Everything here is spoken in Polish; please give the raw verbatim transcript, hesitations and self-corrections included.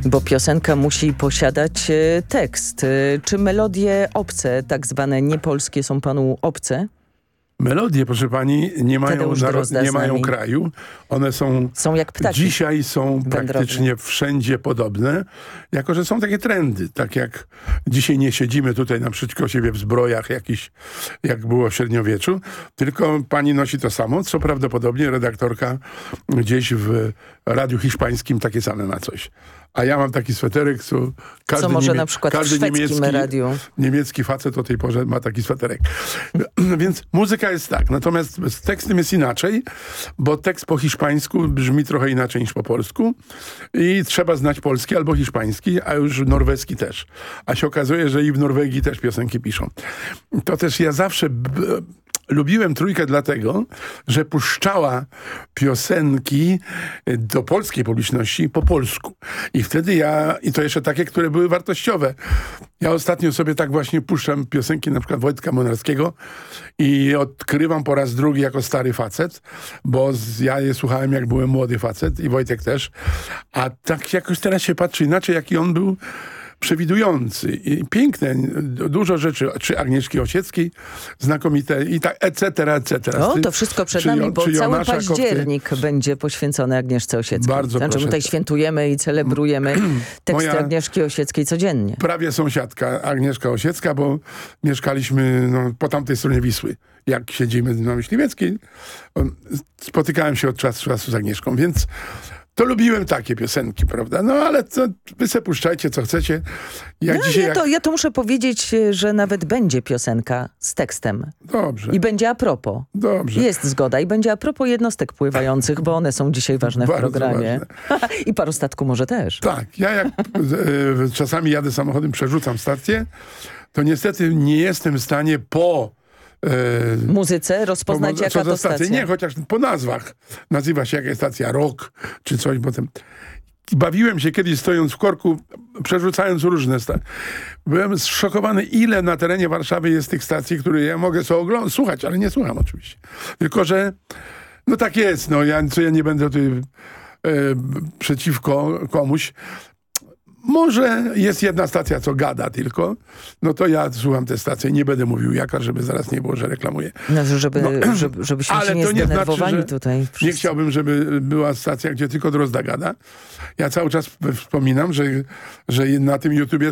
Bo piosenka musi posiadać e, tekst. E, czy melodie obce, tak zwane niepolskie, są panu obce? Melodie, proszę pani, nie mają, naro- nie mają kraju. One są, są jak ptaki. Dzisiaj są wędrowne. Praktycznie wszędzie podobne, jako że są takie trendy. Tak jak dzisiaj nie siedzimy tutaj naprzeciwko siebie w zbrojach jakiś, jak było w średniowieczu, tylko pani nosi to samo, co prawdopodobnie redaktorka gdzieś w radiu hiszpańskim takie same ma coś. A ja mam taki sweterek, co każdy, co może niemie- na przykład każdy w szwedzkim niemiecki, radiu. niemiecki facet o tej porze ma taki sweterek. Więc muzyka jest tak. Natomiast z tekstem jest inaczej, bo tekst po hiszpańsku brzmi trochę inaczej niż po polsku i trzeba znać polski albo hiszpański, a już norweski też. A się okazuje, że i w Norwegii też piosenki piszą. To też ja zawsze... B- Lubiłem Trójkę dlatego, że puszczała piosenki do polskiej publiczności po polsku. I wtedy ja, i to jeszcze takie, które były wartościowe. Ja ostatnio sobie tak właśnie puszczam piosenki na przykład Wojtka Monarskiego i odkrywam po raz drugi jako stary facet, bo z, ja je słuchałem jak byłem młody facet i Wojtek też. A tak jakoś teraz się patrzy inaczej, jaki on był przewidujący i piękne, dużo rzeczy, czy Agnieszki Osieckiej, znakomite i tak, et cetera, et cetera. O, to wszystko przed nami, bo cały październik Kowty będzie poświęcony Agnieszce Osieckiej. Bardzo znaczy, proszę. tutaj świętujemy i celebrujemy teksty Moja Agnieszki Osieckiej codziennie. Prawie sąsiadka Agnieszka Osiecka, bo mieszkaliśmy no, po tamtej stronie Wisły. Jak siedzimy na Myśliwieckiej, spotykałem się od czasu do czasu z Agnieszką, więc to lubiłem takie piosenki, prawda? No ale to wy se puszczajcie, co chcecie. Jak no, dzisiaj, ja, jak... to, ja to muszę powiedzieć, że nawet będzie piosenka z tekstem. Dobrze. I będzie a propos. Dobrze. Jest zgoda i będzie a propos jednostek pływających, bo one są dzisiaj ważne w Bardzo programie. ważne. I parostatku może też. Tak. Ja jak e, czasami jadę samochodem, przerzucam stację, to niestety nie jestem w stanie po Yy, muzyce rozpoznać po, jaka to stacja. stacja. Nie, chociaż po nazwach nazywa się jakaś stacja Rock czy coś, bo ten... Bawiłem się kiedyś stojąc w korku, przerzucając różne stacje. Byłem zszokowany, ile na terenie Warszawy jest tych stacji, które ja mogę sobie oglądać, słuchać, ale nie słucham oczywiście. Tylko, że no tak jest, no ja, co ja nie będę tutaj e, przeciwko komuś. Może jest jedna stacja, co gada tylko, no to ja słucham tę stację, nie będę mówił jaka, żeby zaraz nie było, że reklamuję. No, żeby, no, żeby, żebyśmy ale się nie to nie zdenerwowali znaczy, tutaj. Wszyscy. Nie chciałbym, żeby była stacja, gdzie tylko Drozda gada. Ja cały czas wspominam, że, że na tym YouTubie